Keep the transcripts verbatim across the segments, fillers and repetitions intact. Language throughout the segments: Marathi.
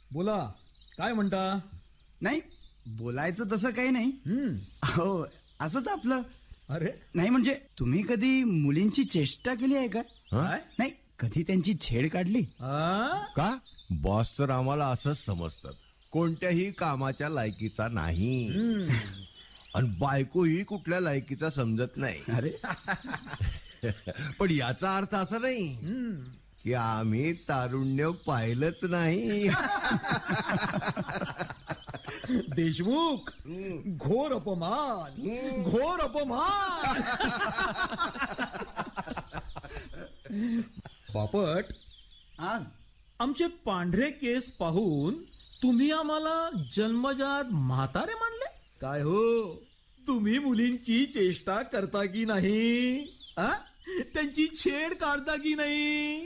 बोला, काय म्हणता? नाही, बोलायचं तसं काही नाही. हम्म. हो, असंच आपलं. अरे नाही म्हणजे तुम्ही कधी मुलींची चेष्टा केली आहे का? काय? नाही, कधी त्यांची छेड काढली? आ? का? बॉस तर आम्हाला असंच समजतात, कोणत्याही कामाच्या लायकीचा नाही. आणि बायको ही कुठल्या लायकीचा समजत नाही. अरे पण याचा अर्थ असा नाही की आम्ही तारुण्य पाहिलंच नाही. देशमुख, घोर अपमान, घोर अपमान. बापट, आज आमचे पांढरे केस पाहून तुम्ही आम्हाला जन्मजात म्हातारे मानले काय? हो, तुम्ही मुलींची चेष्टा करता की नाही? आ? त्यांची छेड काढता की नाही?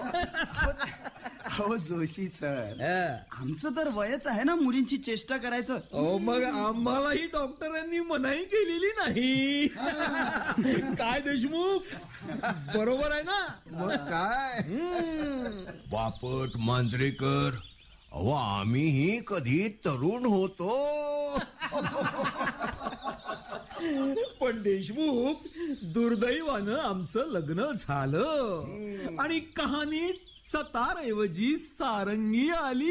हो जोशी सर, आ. आमचं तर वयच आहे ना मुलींची चेष्टा करायचं. अहो, मग आम्हालाही डॉक्टरांनी मनाई केलेली नाही. काय देशमुख, बरोबर आहे ना? मग काय? बापट, मांजरेकर, अहो आम्हीही कधी तरुण होतो. पण देशमुख, दुर्दैवानं आमचं लग्न झालं आणि कहाणीत सतारऐवजी सारंगी आली.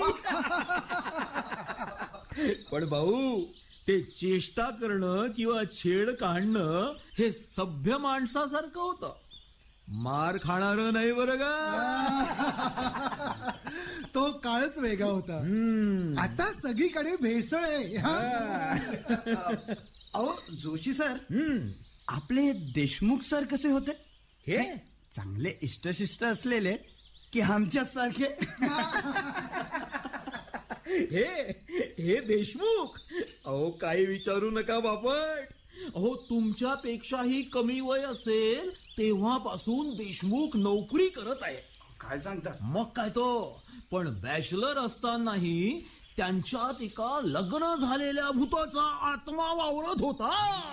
पण भाऊ, ते चेष्टा करणं किंवा छेड काढणं हे सभ्य माणसासारखं होतं, मार खाणार नाही बरं का? तो काळच वेगळा होता. आता सगळीकडे भेसळ आहे. अहो जोशी सर, हम्म. आपले देशमुख सर कसे होते? हे चांगले इष्टशिष्ट असलेले की आमच्याच सारखे? हे हे देशमुख, अहो काही विचारू नका बापट. अहो, तुमच्यापेक्षाही कमी वय असेल तेव्हापासून देशमुख नोकरी करत आहे. काय सांगता? मग काय तो. पण बॅचलर असतानाही त्यांच्यात एका लग्न झालेल्या भूताचा आत्मा वावरत होता.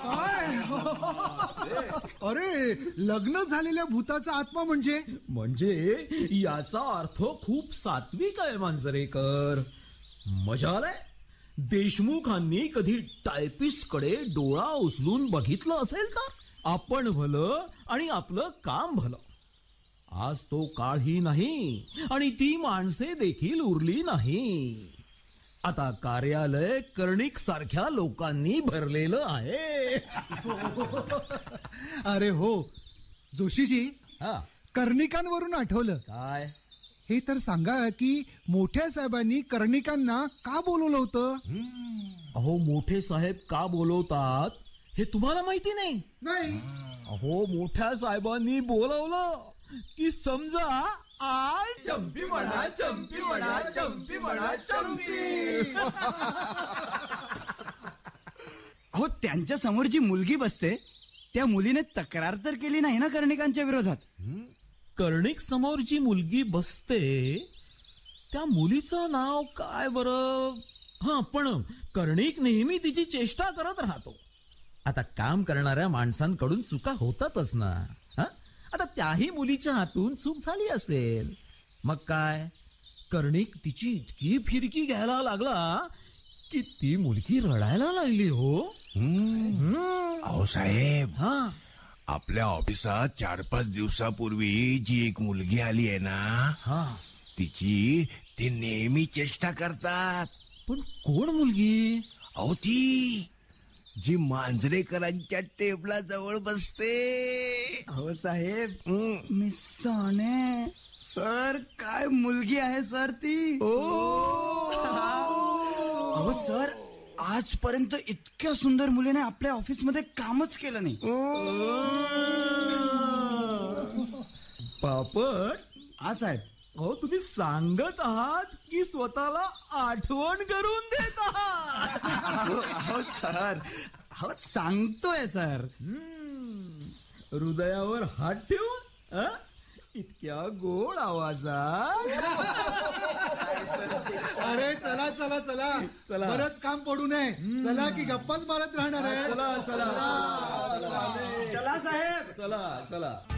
अरे, लग्न झालेल्या भूताचा आत्मा म्हणजे? म्हणजे याचा अर्थ खूप सात्विक आहे मांजरेकर. मजा आलाय. देशमुखांनी कधी टायपिस्ट कडे डोळा उचलून बघितलं असेल का? आपण भलं आणि आपलं काम भलं. आज तो काळही नाही आणि ती माणसे देखील उरली नाही. आता कार्यालय कर्णिक सारख्या लोकांनी भरलेलं आहे. अरे हो जोशीजी, हा, कर्णिकांवरून आठवलं. काय? हे तर सांगा की मोठ्या साहेबांनी कर्णिकांना का बोलवलं होतं? अहो, मोठे साहेब का बोलवतात हे तुम्हाला माहिती नाही? नाही. अहो, मोठ्या साहेबांनी बोलवलं की समजा आय चंपी म्हणा, चंपी म्हणा, चंपी म्हणा, चंपी. अहो, त्यांच्या समोर जी मुलगी बसते त्या मुलीने तक्रार तर केली नाही ना कर्णिकांच्या विरोधात? कर्णिक समोर जी मुलगी बसते त्या मुलीचं नाव काय बरं? हा, पण कर्णिक नेहमी तिची चेष्टा करत राहतो. आता काम करणाऱ्या माणसांकडून चुका होतातच ना. हा, आता त्याही मुलीच्या हातून चूक झाली असेल. मग काय, कर्णिक तिची इतकी फिरकी घ्यायला लागला की ती मुलगी रडायला लागली. हो. अहो साहेब, हा, आपल्या ऑफिसात चार पाच दिवसापूर्वी जी एक मुलगी आली आहे ना, हा. तिची ते नेहमी चेष्टा करतात. पण कोण मुलगी? अहो ती जी मांजरेकरांच्या टेबला जवळ बसते. हो साहेब, हं. मी सोने सर, काय मुलगी आहे सर ती. अहो सर, आजपर्यंत इतक्या सुंदर मुलीने आपल्या ऑफिसमध्ये कामच केलं नाही. बापट, हा साहेब. हो, तुम्ही सांगत आहात की स्वतःला आठवण करून देत आहात? अहो अहो, सर, हो सांगतोय सर. हम्म, हृदयावर हात ठेवून, अ? इतक्या गोड आवाजात. अरे चला चला चला चला. बरंच काम पडू नये. चला की गप्पाच मारत राहणार आहे. चला चला चला साहेब. चला चला.